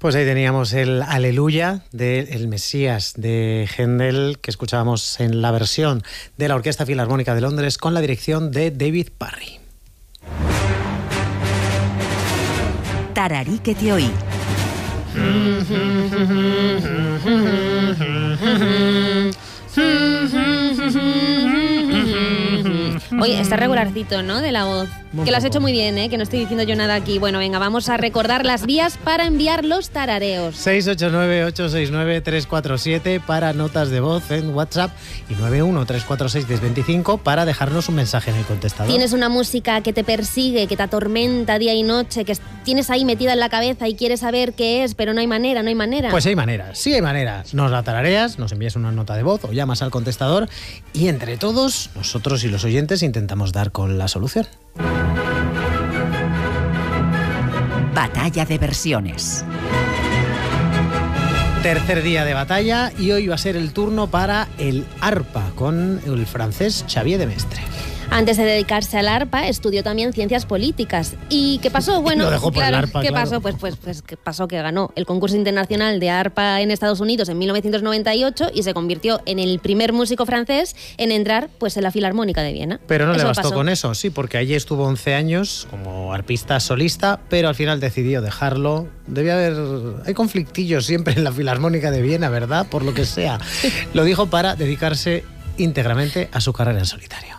Pues ahí teníamos el Aleluya del Mesías de Händel, que escuchábamos en la versión de la Orquesta Filarmónica de Londres con la dirección de David Parry. Tararíquete hoy. Oye, está regularcito, ¿no? De la voz. Que lo has hecho muy bien, ¿eh? Que no estoy diciendo yo nada aquí. Bueno, venga, vamos a recordar las vías para enviar los tarareos. 689-869-347 para notas de voz en WhatsApp y 91-346-1025 para dejarnos un mensaje en el contestador. Tienes una música que te persigue, que te atormenta día y noche, que tienes ahí metida en la cabeza y quieres saber qué es, pero no hay manera. Pues hay maneras, sí hay maneras. Nos la tarareas, nos envías una nota de voz o llamas al contestador y entre todos, nosotros y los oyentes intentamos dar con la solución. Batalla de versiones. Tercer día de batalla y hoy va a ser el turno para el arpa con el francés Xavier de Mestre. Antes de dedicarse al arpa, estudió también ciencias políticas. ¿Y qué pasó? Bueno, lo dejó por el arpa, ¿qué claro. pasó? Pues ¿qué pasó? Que ganó el concurso internacional de arpa en Estados Unidos en 1998 y se convirtió en el primer músico francés en entrar pues en la Filarmónica de Viena. Pero no le bastó pasó con eso, sí, porque allí estuvo 11 años como arpista solista, pero al final decidió dejarlo. Hay conflictillos siempre en la Filarmónica de Viena, ¿verdad? Por lo que sea. Lo dijo para dedicarse íntegramente a su carrera en solitario.